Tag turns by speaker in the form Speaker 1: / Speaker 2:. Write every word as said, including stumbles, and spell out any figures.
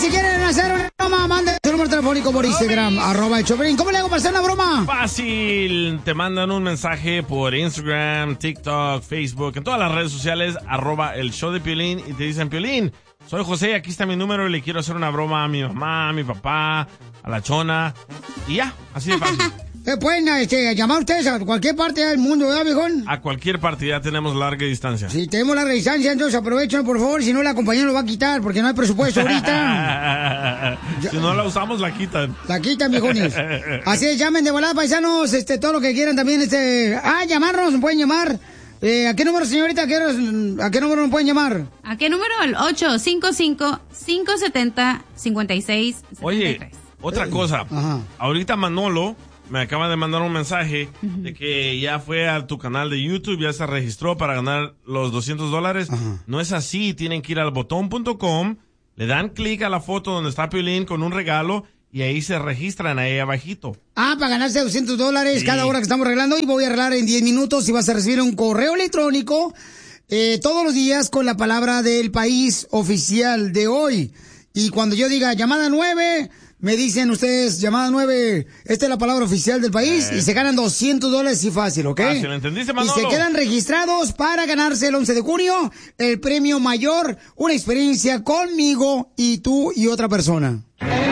Speaker 1: si quieren hacer una broma, manden su número telefónico por Instagram, arroba el Choplin. ¿Cómo le hago para hacer una broma?
Speaker 2: Fácil, te mandan un mensaje por Instagram, TikTok, Facebook, en todas las redes sociales, arroba el show de Piolín, y te dicen, Piolín, soy José, aquí está mi número y le quiero hacer una broma a mi mamá, a mi papá, a la chona, y ya, así de fácil.
Speaker 1: Eh, pueden este, llamar ustedes a cualquier parte del mundo, ¿verdad, viejón?
Speaker 2: A cualquier parte, ya tenemos larga distancia.
Speaker 1: Si tenemos larga distancia, entonces aprovechen, por favor, si no la compañía lo va a quitar, porque no hay presupuesto ahorita.
Speaker 2: Si no la usamos, la quitan.
Speaker 1: La quitan, viejones. Así es, llamen de volada, paisanos, este, todo lo que quieran también, este... Ah, llamarnos, nos pueden llamar. Eh, ¿A qué número, señorita? ¿A qué, ¿A qué número nos pueden llamar?
Speaker 3: ¿A qué número? El ocho cinco cinco, cinco siete cero, cinco seis siete tres.
Speaker 2: Oye, otra cosa. Ajá. Ahorita Manolo me acaba de mandar un mensaje uh-huh. de que ya fue a tu canal de YouTube, ya se registró para ganar los doscientos dólares. Uh-huh. No es así, tienen que ir al botón punto com, le dan clic a la foto donde está Piolín con un regalo y ahí se registran ahí abajito.
Speaker 1: Ah, para ganarse doscientos dólares sí. cada hora que estamos arreglando, y voy a arreglar en diez minutos y vas a recibir un correo electrónico eh, todos los días con la palabra del país oficial de hoy. Y cuando yo diga llamada nueve... me dicen ustedes, llamada nueve, esta es la palabra oficial del país, eh. y se ganan doscientos dólares y fácil, ¿ok?
Speaker 2: Fácil, ¿entendiste, Manolo?
Speaker 1: Y se quedan registrados para ganarse el once de junio el premio mayor, una experiencia conmigo y tú y otra persona.